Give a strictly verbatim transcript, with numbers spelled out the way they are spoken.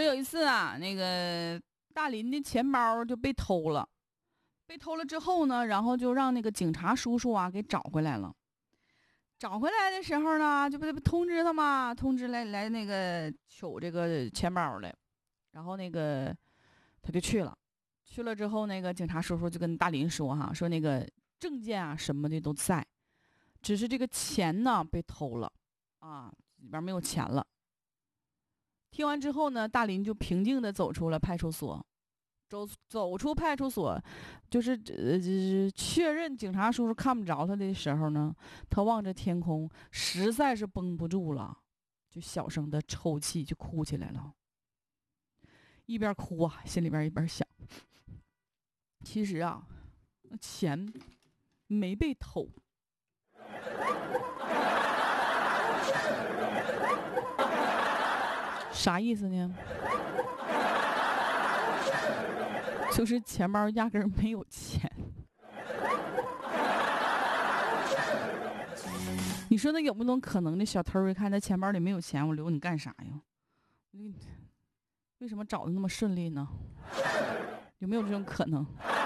有一次啊，那个大林的钱包就被偷了，被偷了之后呢，然后就让那个警察叔叔啊给找回来了。找回来的时候呢，就不不通知他嘛，通知来来那个取这个钱包来，然后那个他就去了，去了之后，那个警察叔叔就跟大林说哈，说那个证件啊什么的都在，只是这个钱呢被偷了啊，里边没有钱了。听完之后呢，大林就平静地走出了派出所。走走出派出所，就是呃确认警察叔叔看不着他的时候呢，他望着天空，实在是绷不住了，就小声的抽泣，就哭起来了。一边哭啊，心里边一边想，其实啊，钱没被偷。啥意思呢？就是钱包压根儿没有钱。你说那有没有可能的小偷一看他钱包里没有钱，我留你干啥呀？为什么找的那么顺利呢？有没有这种可能？